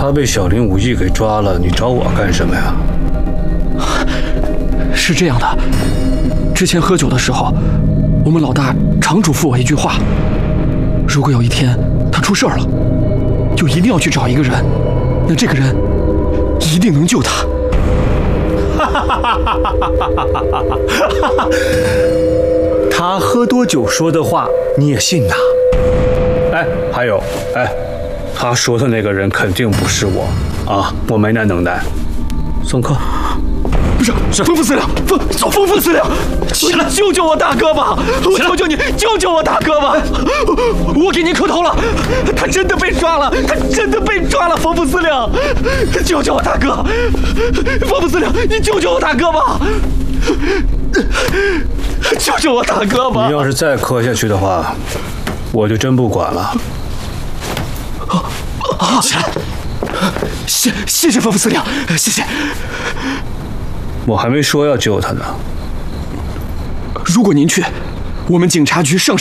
他被小林武艺给抓了，你找我干什么呀？ 是这样的，之前喝酒的时候，我们老大常嘱咐我一句话：如果有一天他出事儿了，就一定要去找一个人，那这个人一定能救他。 他喝多酒说的话，你也信呐？ 哎，还有，他说的那个人肯定不是我啊，我没那能耐。送客。 是吩咐司令，吩咐司令，起来，救救我大哥吧！我求求你，救救我大哥吧！我给您磕头了，他真的被抓了，吩咐司令，救救我大哥！吩咐司令，你救救我大哥吧！救救我大哥吧！ 你要是再磕下去的话，我就真不管了。 起来，谢谢吩咐司令，谢谢。 我还没说要救他呢。 如果您去，我们警察局上